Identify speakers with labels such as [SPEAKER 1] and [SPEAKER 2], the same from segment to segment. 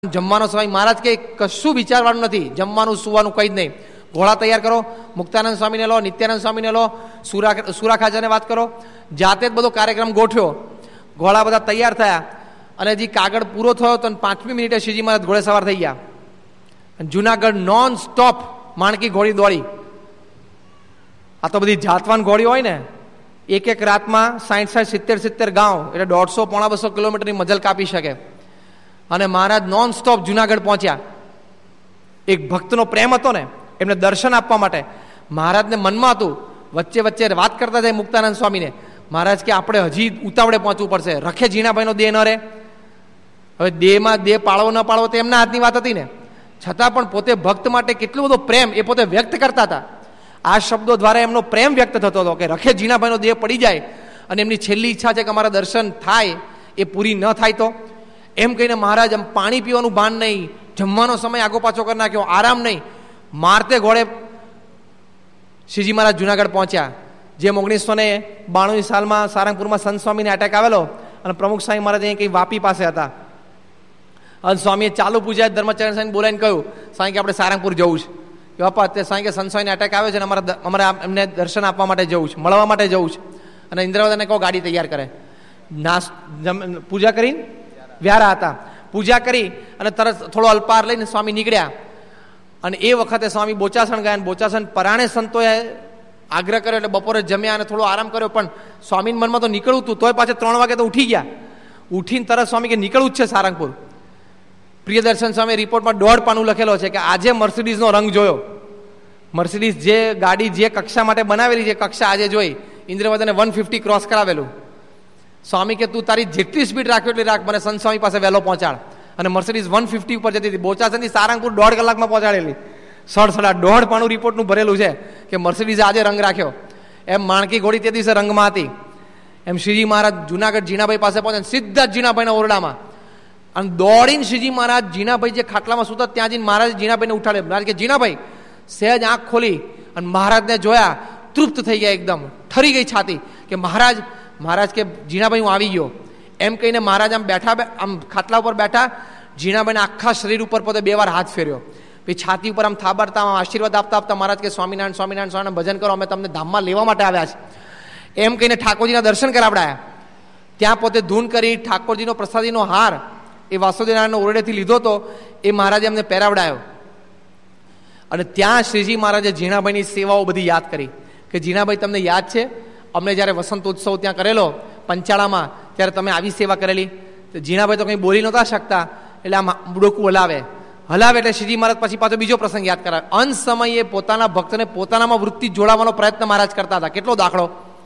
[SPEAKER 1] જમવાનો સમય મહારાજ કે કશું વિચારવાનું નથી, જમવાનું સુવાનું કંઈ જ નહીં. ઘોડા તૈયાર કરો, મુક્તાનંદ સ્વામીને લો, નિત્યાનંદ સ્વામીને લો, સુરા ખાજાને વાત કરો, જાતે જ બધો કાર્યક્રમ ગોઠવ્યો. ઘોડા બધા તૈયાર થયા અને હજી કાગળ પૂરો થયો તો 5મી મિનિટે શ્રીજી મહારાજ ઘોડે સવાર થઈ ગયા. જુનાગઢ નોન સ્ટોપ માણકી ઘોડી દોડી. આ તો બધી જાતવાન ઘોડી હોય ને, એક રાતમાં 60-70 ગાંવ એટલે 150-200 કિલોમીટરની મજલ કાપી શકે. અને મહારાજ નોન સ્ટોપ જુનાગઢ પહોંચ્યા. એક ભક્તનો પ્રેમ હતો ને, એમને દર્શન આપવા માટે મહારાજને મનમાં હતું. વચ્ચે વચ્ચે વાત કરતા જાય મુક્તાનંદ સ્વામીને, મહારાજ કે આપણે હજી ઉતાવળે પહોંચવું પડશે, રખે ઝીણાભાઈનો દેહ ન રહે. હવે દેહમાં દેહ પાળવો ન પાળવો તો એમના હાથની વાત હતી ને, છતાં પણ પોતે ભક્ત માટે કેટલો બધો પ્રેમ એ પોતે વ્યક્ત કરતા હતા. આ શબ્દો દ્વારા એમનો પ્રેમ વ્યક્ત થતો હતો કે રખે ઝીણાભાઈનો દેહ પડી જાય અને એમની છેલ્લી ઈચ્છા છે કે અમારા દર્શન થાય, એ પૂરી ન થાય તો એમ કહીને મહારાજ આમ પાણી પીવાનું ભાન નહીં, જમવાનો સમય આગો પાછો કરી નાખ્યો, આરામ નહીં, મારતે ઘોડે શ્રીજી મહારાજ જુનાગઢ પહોંચ્યા. જેમ 1992 સાલમાં સારંગપુરમાં સંત સ્વામીને એટેક આવેલો અને પ્રમુખ સ્વામી મહારાજ અહીં કંઈ વાપી પાસે હતા અને સ્વામીએ ચાલુ પૂજા ધર્મચરણ સ્વામીને બોલાવીને કહ્યું, સ્વામી કે આપણે સારંગપુર જવું છે. કે બાપા અત્યારે સ્વામી કે સંત સ્વામીને એટેક આવ્યો છે અને અમારે એમને દર્શન આપવા માટે જવું છે, મળવા માટે જવું છે. અને ઇન્દ્રવદને કહો ગાડી તૈયાર કરે. પૂજા કરીને વ્યારા હતા, પૂજા કરી અને તરત થોડો અલ્પાર લઈને સ્વામી નીકળ્યા. અને એ વખતે સ્વામી બોચાસણ ગયા. બોચાસણ પરાણે સંતોએ આગ્રહ કર્યો એટલે બપોરે જમ્યા અને થોડો આરામ કર્યો. પણ સ્વામીના મનમાં તો નીકળવું હતું, તોય પાછા 3 વાગે તો ઉઠી ગયા. ઉઠીને તરત સ્વામી કે નીકળવું જ છે સારંગપુર. પ્રિયદર્શન સ્વામી રિપોર્ટમાં 1.5 પાનું લખેલો છે કે આજે મર્સિડીઝનો રંગ જોયો. મર્સિડીઝ જે ગાડી જે કક્ષા માટે બનાવેલી છે, કક્ષા આજે જોઈ. ઇન્દ્રવદને 150 ક્રોસ કરાવેલું. સ્વામી કે તું તારી જેટલી સ્પીડ રાખ્યો એટલી રાખ, મને સંત સ્વામી પાસે વહેલો પહોંચાડ. અને મર્સિડીઝ 150 ઉપર જતી હતી. બોચાસણથી સારંગપુર 1.5 કલાકમાં પહોંચાડેલી. 1.5 પાનું રિપોર્ટનું ભરેલું છે કે મર્સિડીઝ આજે રંગ રાખ્યો. એમ માણકી ઘોડી તે દિવસે રંગમાં હતી. એમ શ્રીજી મહારાજ જુનાગઢ જીણાભાઈ પાસે પહોંચ્યા, સીધા જ જીણાભાઈના ઓરડામાં અને દોડીને શ્રીજી મહારાજ જીણાભાઈ જે ખાટલામાં સુતા ત્યાં જઈને મહારાજ જીણાભાઈને ઉઠાડે. મહારાજ કે જીણાભાઈ, સહેજ આંખ ખોલી અને મહારાજને જોયા, તૃપ્ત થઈ ગયા, એકદમ ઠરી ગઈ છાતી કે મહારાજ કે જીણાભાઈ હું આવી ગયો. એમ કહીને મહારાજ આમ બેઠા, આમ ખાટલા ઉપર બેઠા, જીણાભાઈને આખા શરીર ઉપર પોતે 2 વાર હાથ ફેર્યો. પછી છાતી ઉપર આમ થાબડતા આશીર્વાદ આપતા મહારાજ કે સ્વામિનારાયણ સ્વામિનારાયણ સ્વામિનારાયણ ભજન કરો, અમે તમને ધામમાં લેવા માટે આવ્યા છે. એમ કહીને ઠાકોરજીના દર્શન કરાવડાયા. ત્યાં પોતે ધૂન કરી ઠાકોરજીનો પ્રસાદીનો હાર એ વાસુદેવનારાયણનો ઓરડેથી લીધો હતો, એ મહારાજે અમને પહેરાવડાયો. અને ત્યાં શ્રીજી મહારાજે જીણાભાઈની સેવાઓ બધી યાદ કરી કે જીણાભાઈ તમને યાદ છે અમને જ્યારે વસંત ઉત્સવ ત્યાં કરેલો પંચાળામાં, ત્યારે તમે આવી સેવા કરેલી. તો જીણાભાઈ તો કંઈ બોલી નહોતા શકતા એટલે આમ ડોકું હલાવે એટલે શ્રીજી મહારાજ પછી પાછો બીજો પ્રસંગ યાદ કરાવે. અંત સમયે પોતાના ભક્તને પોતાનામાં વૃત્તિ જોડાવાનો પ્રયત્ન મહારાજ કરતા હતા. કેટલો દાખલો!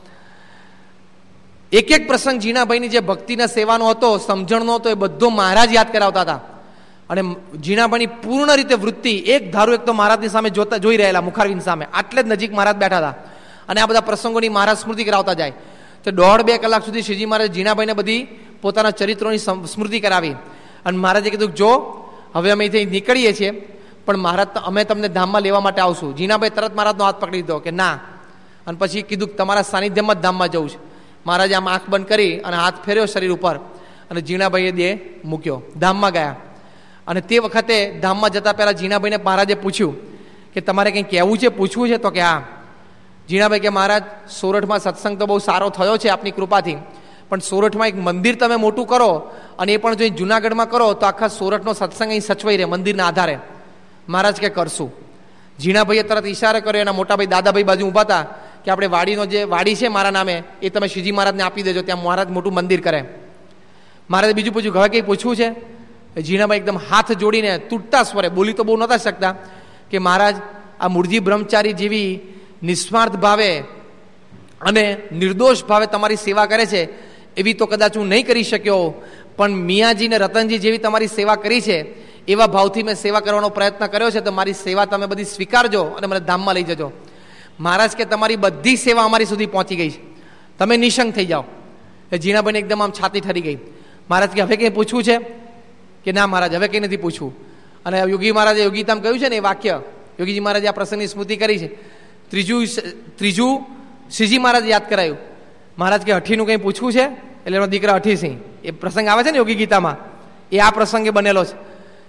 [SPEAKER 1] એક પ્રસંગ જીણાભાઈની જે ભક્તિના સેવાનો હતો, સમજણનો હતો, એ બધો મહારાજ યાદ કરાવતા હતા. અને જીણાભાઈની પૂર્ણ રીતે વૃત્તિ એક ધારું એક તો મહારાજની સામે જોઈ રહેલા, મુખારવિંદ સામે, આટલે જ નજીક મહારાજ બેઠા હતા. અને આ બધા પ્રસંગોની મહારાજ સ્મૃતિ કરાવતા જાય. તો 1.5-2 કલાક સુધી શ્રીજી મહારાજ જીણાભાઈને બધી પોતાના ચરિત્રોની સ્મૃતિ કરાવી. અને મહારાજે કીધું, જો હવે અમે અહીંથી નીકળીએ છીએ, પણ મહારાજ અમે તમને ધામમાં લેવા માટે આવશું. જીણાભાઈ તરત મહારાજનો હાથ પકડી દીધો કે ના. અને પછી કીધું તમારા સાનિધ્યમાં જ ધામમાં જવું છે. મહારાજે આમ આંખ બંધ કરી અને હાથ ફેર્યો શરીર ઉપર અને જીણાભાઈએ દેહ મૂક્યો, ધામમાં ગયા. અને તે વખતે ધામમાં જતા પહેલા જીણાભાઈને મહારાજે પૂછ્યું કે તમારે કંઈ કહેવું છે, પૂછવું છે? તો કે હા. જીણાભાઈ કે મહારાજ, સોરઠમાં સત્સંગ તો બહુ સારો થયો છે આપની કૃપાથી, પણ સોરઠમાં એક મંદિર તમે મોટું કરો અને એ પણ જો જુનાગઢમાં કરો તો આખા સોરઠનો સત્સંગ અહીં સચવાઈ રહે મંદિરના આધારે. મહારાજ કે કરશું. જીણાભાઈએ તરત ઈશારો કર્યો. એના મોટાભાઈ દાદાભાઈ બાજુ ઊભા હતા કે આપણે વાડીનો જે વાડી છે મારા નામે, એ તમે શ્રીજી મહારાજને આપી દેજો, ત્યાં મહારાજ મોટું મંદિર કરે. મહારાજે બીજું પૂછ્યું, હવે કંઈ પૂછવું છે? જીણાભાઈ એકદમ હાથ જોડીને તૂટતા સ્વરે, બોલી તો બહુ નહોતા શકતા, કે મહારાજ, આ મૂળજી બ્રહ્મચારી જેવી નિસ્વાર્થ ભાવે અને નિર્દોષ ભાવે તમારી સેવા કરે છે, એવી તો કદાચ હું નહીં કરી શક્યો, પણ મિયાજી ને રતનજી જેવી તમારી સેવા કરી છે, એવા ભાવથી મેં સેવા કરવાનો પ્રયત્ન કર્યો છે, તો મારી સેવા તમે બધી સ્વીકારજો અને મને ધામમાં લઈ જજો. મહારાજ કે તમારી બધી સેવા અમારી સુધી પહોંચી ગઈ છે, તમે નિશંક થઈ જાઓ. એ જીણાભાઈને એકદમ આમ છાતી ઠરી ગઈ. મહારાજ કે હવે કંઈ પૂછવું છે? કે ના મહારાજ, હવે કંઈ નથી પૂછવું. અને યોગી મહારાજે યોગીતામાં કહ્યું છે ને એ વાક્ય, યોગીજી મહારાજે આ પ્રસંગની સ્મૃતિ કરી છે. ત્રીજું શ્રીજી મહારાજ યાદ કરાયું. મહારાજ કે હઠીનું કંઈ પૂછવું છે? એટલે એનો દીકરા હઠીસિંહ, એ પ્રસંગ આવે છે ને યોગી ગીતામાં, એ આ પ્રસંગે બનેલો છે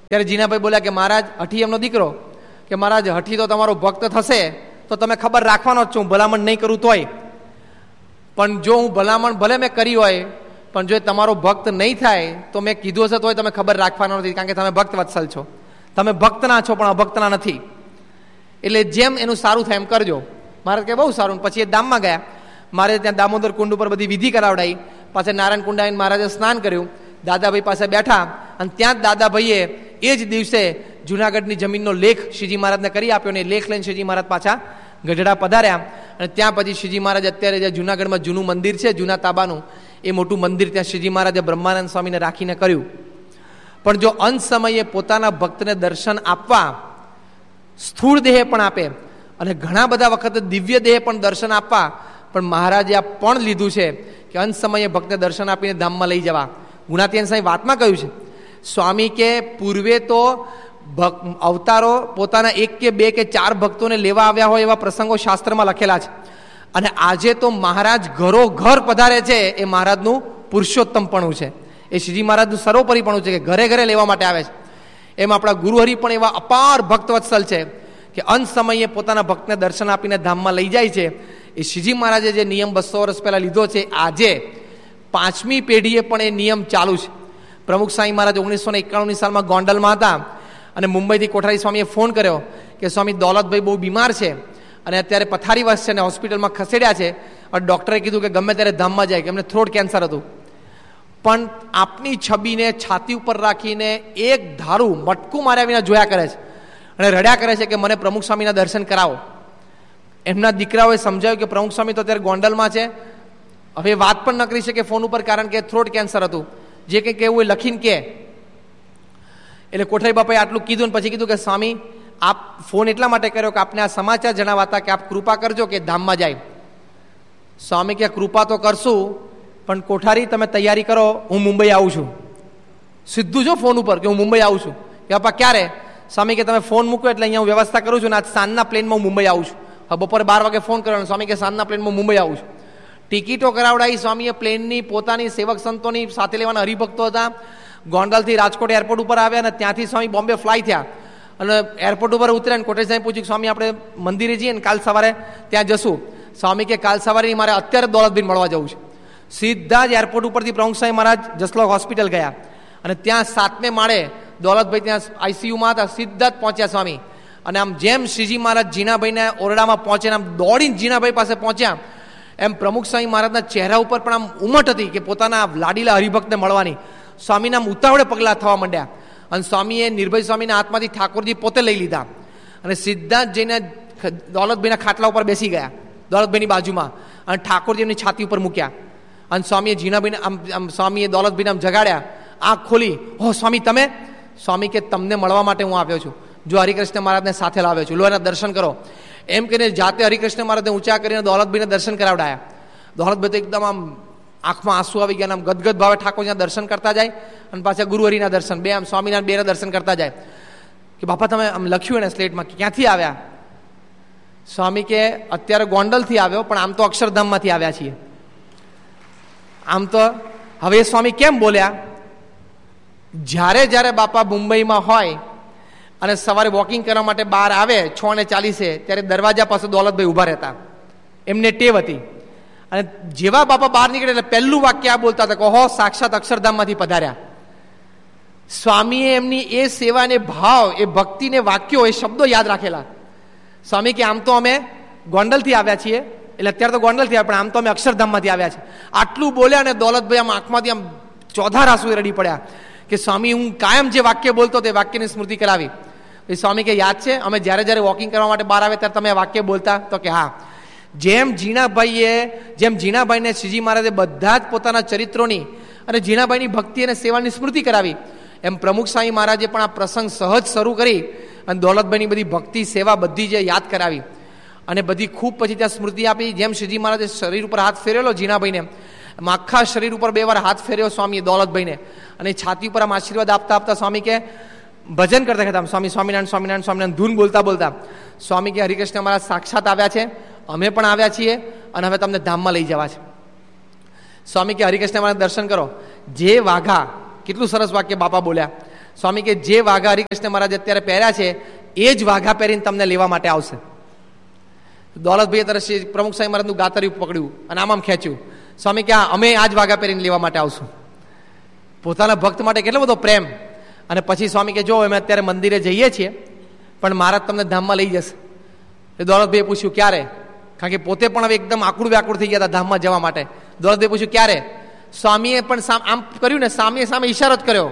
[SPEAKER 1] ત્યારે જીનાભાઈ બોલ્યા કે મહારાજ, હઠી એમનો દીકરો, કે મહારાજ હઠી તો તમારો ભક્ત થશે તો તમે ખબર રાખવાનો જ છું, ભલામણ નહીં કરું તોય, પણ જો હું ભલામણ ભલે મેં કરી હોય પણ જો તમારો ભક્ત નહીં થાય તો મેં કીધું હશે તોય તમે ખબર રાખવાના નથી, કારણ કે તમે ભક્ત વત્સલ છો, તમે ભક્તના છો પણ અભક્તના નથી, એટલે જેમ એનું સારું થાય એમ કરજો. મહારાજ કે બહુ સારું. પછી એ ધામમાં ગયા. મારે ત્યાં દામોદર કુંડ ઉપર બધી વિધિ કરાવડાવી. પાછા નારાયણ કુંડ આવીને મહારાજે સ્નાન કર્યું. દાદાભાઈ પાસે બેઠા અને ત્યાં જ દાદાભાઈએ એ જ દિવસે જુનાગઢની જમીનનો લેખ શ્રીજી મહારાજને કરી આપ્યો અને લેખ લઈને શ્રીજી મહારાજ પાછા ગઢડા પધાર્યા. અને ત્યાં પછી શ્રીજી મહારાજ અત્યારે જે જુનાગઢમાં જૂનું મંદિર છે, જૂના તાબાનું, એ મોટું મંદિર ત્યાં શ્રીજી મહારાજે બ્રહ્માનંદ સ્વામીને રાખીને કર્યું. પણ જો અંત સમયે પોતાના ભક્તને દર્શન આપવા સ્થૂળ દેહે પણ આપે અને ઘણા બધા વખતે દિવ્ય દેહે પણ દર્શન આપવા, પણ મહારાજે આ પણ લીધું છે કે અંત સમયે ભક્તને દર્શન આપીને ધામમાં લઈ જવા. ગુણાતીયન સાંઈ વાતમાં કહ્યું છે, સ્વામી કે પૂર્વે તો અવતારો પોતાના 1 કે 2 કે 4 ભક્તોને લેવા આવ્યા હોય એવા પ્રસંગો શાસ્ત્રમાં લખેલા છે, અને આજે તો મહારાજ ઘરો ઘર પધારે છે. એ મહારાજનું પુરુષોત્તમપણું છે, એ શ્રીજી મહારાજનું સર્વોપરીપણું છે કે ઘરે ઘરે લેવા માટે આવે છે. એમ આપણા ગુરુહરિ પણ એવા અપાર ભક્તવત્સલ છે કે અંત સમયે પોતાના ભક્તને દર્શન આપીને ધામમાં લઈ જાય છે. એ શ્રીજી મહારાજે જે નિયમ 200 વર્ષ પહેલા લીધો છે, આજે 5મી પેઢીએ પણ એ નિયમ ચાલુ છે. પ્રમુખ સાંઈ મહારાજ 1991ની સાલમાં ગોંડલમાં હતા અને મુંબઈથી કોઠારી સ્વામીએ ફોન કર્યો કે સ્વામી દોલતભાઈ બહુ બીમાર છે અને અત્યારે પથારીવશ છે અને હોસ્પિટલમાં ખસેડ્યા છે, અને ડૉક્ટરે કીધું કે ગમે ત્યારે ધામમાં જાય, કે એમને થ્રોટ કેન્સર હતું. પણ આપની છબીને છાતી ઉપર રાખીને એક ધારું મટકું માર્યા વિના જોયા કરે છે અને રડ્યા કરે છે કે મને પ્રમુખ સ્વામીના દર્શન કરાવો. એમના દીકરાઓએ સમજાવ્યું કે પ્રમુખ સ્વામી તો અત્યારે ગોંડલમાં છે, હવે વાત પણ ન કરી શકે ફોન ઉપર, કારણ કે થ્રોટ કેન્સર હતું, જે કંઈ કહેવું એ લખીને કહે. એટલે કોઠારી બાપાએ આટલું કીધું ને પછી કીધું કે સ્વામી આપ ફોન એટલા માટે કર્યો કે આપને આ સમાચાર જણાવાતા કે આપ કૃપા કરજો કે ધામમાં જાય. સ્વામી કે કૃપા તો કરશું, પણ કોઠારી તમે તૈયારી કરો, હું મુંબઈ આવું છું. સીધું જો ફોન ઉપર કે હું મુંબઈ આવું છું. કે બાપા ક્યારે? સ્વામી કે તમે ફોન મૂકો એટલે અહીંયા હું વ્યવસ્થા કરું છું ને આજ સાંજના પ્લેનમાં હું મુંબઈ આવું છું. હવે બપોરે 12 વાગે ફોન કર્યો, સ્વામી કે સાંજના પ્લેનમાં મુંબઈ આવું છું. ટિકિટો કરાવડાવી સ્વામીએ પ્લેનની, પોતાની સેવક સંતોની સાથે લેવાના હરિભક્તો હતા. ગોંડલથી રાજકોટ એરપોર્ટ ઉપર આવ્યા અને ત્યાંથી સ્વામી બોમ્બે ફ્લાય થયા અને એરપોર્ટ ઉપર ઉતર્યા. કોટેજ સાહેબ પૂછ્યું સ્વામી આપણે મંદિરે જઈએ ને કાલ સવારે ત્યાં જશું. સ્વામી કે કાલ સવારે મારે અત્યારે દોલતભાઈને મળવા જવું છે. સીધા જ એરપોર્ટ ઉપરથી પ્રમુખ સાંઈ મહારાજ જસલોક હોસ્પિટલ ગયા અને ત્યાં 7મે માળે દોલતભાઈ ત્યાં આઈસીયુમાં હતા. સીધા જ પહોંચ્યા સ્વામી અને આમ જેમ શ્રીજી મહારાજ જીનાભાઈના ઓરડામાં પહોંચે આમ દોડીને જીનાભાઈ પાસે પહોંચ્યા, એમ પ્રમુખ સ્વામી મહારાજના ચહેરા ઉપર પણ આમ ઉમટ હતી કે પોતાના લાડીલા હરિભક્તને મળવાની. સ્વામીના ઉતાવળે પગલાં થવા માંડ્યા અને સ્વામીએ નિર્ભય સ્વામીના હાથમાંથી ઠાકોરજી પોતે લઈ લીધા અને સીધા જ જઈને દોલતભાઈના ખાટલા ઉપર બેસી ગયા, દોલતભાઈની બાજુમાં, અને ઠાકોરજી એમની છાતી ઉપર મૂક્યા. અને સ્વામીએ જીનાભાઈને આમ સ્વામીએ દોલતભાઈને આમ જગાડ્યા, આંખ ખોલી. હો સ્વામી તમે? સ્વામી કે તમને મળવા માટે હું આવ્યો છું, જો હરિકૃષ્ણ મહારાજને સાથે લાવ્યો છું, લો એના દર્શન કરો. એમ કહીને જાતે હરિકૃષ્ણ મહારાજને ઊંચા કરીને દોલતભાઈને દર્શન કરાવડાયા. દોલતભાઈ તો એકદમ આમ આંખમાં આંસુ આવી ગયા, આમ ગદગદ ભાવે ઠાકોરજીના દર્શન કરતા જાય અને પાછા ગુરુહરિના દર્શન, બે આમ સ્વામિનારાયણ બેના દર્શન કરતા જાય. કે બાપા તમે આમ લખ્યું એને સ્લેટમાં કે ક્યાંથી આવ્યા? સ્વામી કે અત્યારે ગોંડલથી આવ્યો, પણ આમ તો અક્ષરધામમાંથી આવ્યા છીએ. આમ તો હવે સ્વામી કેમ બોલ્યા? જ્યારે બાપા મુંબઈમાં હોય અને સવારે વોકિંગ કરવા માટે બહાર આવે 6:40 ત્યારે દરવાજા પાસે દોલતભાઈ ઊભા રહેતા, એમને ટેવ હતી. અને જેવા બાપા બહાર નીકળે એટલે પહેલું વાક્ય આ બોલતા હતા કે ઓહો સાક્ષાત અક્ષરધામમાંથી પધાર્યા. સ્વામીએ એમની એ સેવાને ભાવ, એ ભક્તિને વાક્યો, એ શબ્દો યાદ રાખેલા. સ્વામી કે આમ તો અમે ગોંડલથી આવ્યા છીએ, એટલે અત્યારે તો ગોંડલથી આવ્યા, પણ આમ તો અમે અક્ષરધામમાંથી આવ્યા છે. આટલું બોલ્યા અને દોલતભાઈ આમ આંખમાંથી આમ ચોધાર આંસુ રડી પડ્યા કે સ્વામી હું કાયમ જે વાક્ય બોલતો તે વાક્યની સ્મૃતિ કરાવી. સ્વામી કે યાદ છે અમે જ્યારે વોકિંગ કરવા માટે બહાર આવે ત્યારે તમે વાક્ય બોલતા? તો કે હા. જેમ જીણાભાઈને શ્રીજી મહારાજે બધા જ પોતાના ચરિત્રોની અને જીણાભાઈની ભક્તિ અને સેવાની સ્મૃતિ કરાવી, એમ પ્રમુખ સ્વામી મહારાજે પણ આ પ્રસંગ સહજ શરૂ કરી અને દોલતભાઈની બધી ભક્તિ સેવા બધી જે યાદ કરાવી અને બધી ખૂબ પછી ત્યાં સ્મૃતિ આપી. જેમ શ્રીજી મહારાજે શરીર ઉપર હાથ ફેરેલો જીણાભાઈને, એમ આખા શરીર ઉપર 2 વાર હાથ ફેર્યો સ્વામીએ દોલતભાઈને, અને છાતી ઉપર આમ આશીર્વાદ આપતા સ્વામી કે ભજન કરતા સ્વામી સ્વામિનારાયણ સ્વામિનારાયણ સ્વામિનારાયણ ધૂન બોલતા સ્વામી કે હરિકૃષ્ણ મહારાજ સાક્ષાત આવ્યા છે, અમે પણ આવ્યા છીએ અને હવે તમને ધામમાં લઈ જવા છે. સ્વામી કે હરિકૃષ્ણ મહારાજ દર્શન કરો. જે વાઘા, કેટલું સરસ વાક્ય બાપા બોલ્યા. સ્વામી કે જે વાઘા હરિકૃષ્ણ મહારાજ અત્યારે પહેર્યા છે એ જ વાઘા પહેરીને તમને લેવા માટે આવશે. દોલતભાઈએ તરફ પ્રમુખ સ્વામી મહારાજનું ગાતર્યું પકડ્યું અને આમ ખેંચ્યું. સ્વામી કે અમે આ જ વાઘા પહેરીને લેવા માટે આવશું. પોતાના ભક્ત માટે કેટલો બધો પ્રેમ. અને પછી સ્વામી કે જો અમે અત્યારે મંદિરે જઈએ છીએ પણ મહારાજ તમને ધામમાં લઈ જશે. એ દોલતભાઈએ પૂછ્યું ક્યારે, કારણ કે પોતે પણ હવે એકદમ આકુડ વ્યાકુળ થઈ ગયા હતા ધામમાં જવા માટે. દોલતભાઈએ પૂછ્યું ક્યારે. સ્વામીએ પણ આમ કર્યું ને, સામે ઈશારો જ કર્યો.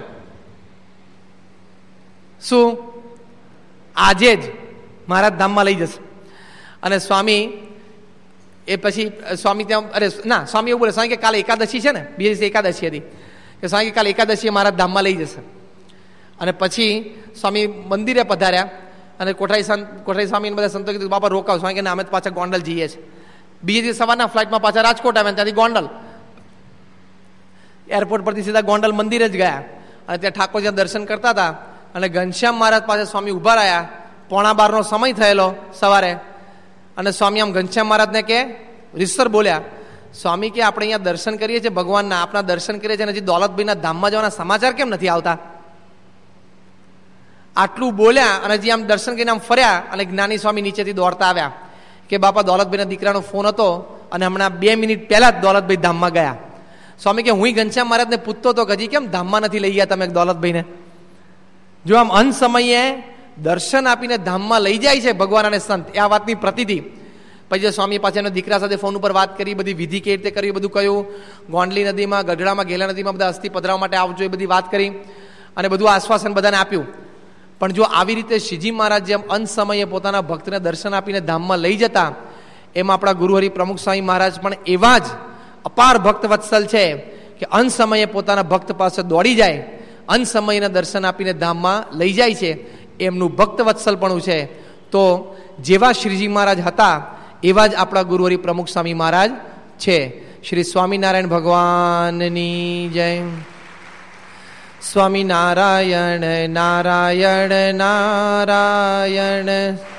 [SPEAKER 1] શું? આજે જ મહારાજ ધામમાં લઈ જશે. અને સ્વામી એ પછી સ્વામી ત્યાં સ્વામી એવું બોલે, સ્વામી કે કાલે એકાદશી છે ને, બીજા દિવસે એકાદશી હતી, કે સ્વામી કાલે એકાદશીએ મહારાજ ધામમાં લઈ જશે. અને પછી સ્વામી મંદિરે પધાર્યા અને કોઠારી સ્વામી બધા સંતો કીધું બાપા રોકાવ. સ્વામી કે અમે પાછા ગોંડલ જઈએ છીએ. બીજે દિવસ સવારના ફ્લાઇટમાં પાછા રાજકોટ આવ્યા, ત્યાંથી ગોંડલ. એરપોર્ટ પરથી સીધા ગોંડલ મંદિરે જ ગયા અને ત્યાં ઠાકોરજીના દર્શન કરતા હતા. અને ઘનશ્યામ મહારાજ પાસે સ્વામી ઉભા રહ્યા. 11:15 સમય થયેલો સવારે. અને સ્વામી આમ ઘનશ્યામ મહારાજને કે રીતસર બોલ્યા, સ્વામી કે આપણે અહીંયા દર્શન કરીએ છીએ ભગવાનના, આપણા દર્શન કરીએ છીએ, હજી દોલતભાઈના ધામમાં જવાના સમાચાર કેમ નથી આવતા? આટલું બોલ્યા અને હજી આમ દર્શન કરીને આમ ફર્યા અને જ્ઞાની સ્વામી નીચેથી દોડતા આવ્યા કે બાપા દોલતભાઈના દીકરાનો ફોન હતો અને હમણાં 2 મિનિટ પહેલા જ દોલતભાઈ ધામમાં ગયા. સ્વામી કે હું ઘનશ્યામ મહારાજને પૂછતો હતો કે હજી કેમ ધામમાં નથી લઈ ગયા તમે દોલતભાઈને? જો આમ અંત સમયે દર્શન આપીને ધામમાં લઈ જાય છે ભગવાન અને સંત, એ આ વાતની પ્રતિથી. પછી સ્વામી પાસે એના દીકરા સાથે ફોન ઉપર વાત કરી, બધી વિધિ કેવી રીતે કરવી બધું કહ્યું. ગોંડલી નદીમાં, ગઢડામાં, ગેલા નદીમાં બધા અસ્થિ પધરાવવા માટે આવજો એ બધી વાત કરી અને બધું આશ્વાસન બધાને આપ્યું. પણ જો આવી રીતે શ્રીજી મહારાજ જેમ અંત સમયે પોતાના ભક્તને દર્શન આપીને ધામમાં લઈ જતા, એમ આપણા ગુરુહરિ પ્રમુખ સ્વામી મહારાજ પણ એવા જ અપાર ભક્ત વત્સલ છે કે અંત સમયે પોતાના ભક્ત પાસે દોડી જાય, અંત સમયના દર્શન આપીને ધામમાં લઈ જાય છે. એમનું ભક્ત વત્સલપણું છે. તો જેવા શ્રીજી મહારાજ હતા એવા જ આપણા ગુરુહરિ પ્રમુખ સ્વામી મહારાજ છે. શ્રી સ્વામિનારાયણ ભગવાનની જય. સ્વામિનારાયણ નારાયણ નારાયણ